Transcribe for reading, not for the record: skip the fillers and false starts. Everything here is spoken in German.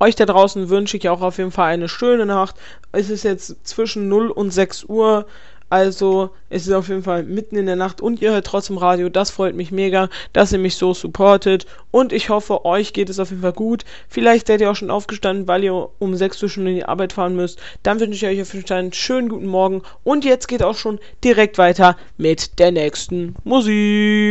euch da draußen wünsche ich auch auf jeden Fall eine schöne Nacht. Es ist jetzt zwischen 0 und 6 Uhr. Also, es ist auf jeden Fall mitten in der Nacht und ihr hört trotzdem Radio. Das freut mich mega, dass ihr mich so supportet. Und ich hoffe, euch geht es auf jeden Fall gut. Vielleicht seid ihr auch schon aufgestanden, weil ihr um 6 Uhr schon in die Arbeit fahren müsst. Dann wünsche ich euch auf jeden Fall einen schönen guten Morgen. Und jetzt geht auch schon direkt weiter mit der nächsten Musik.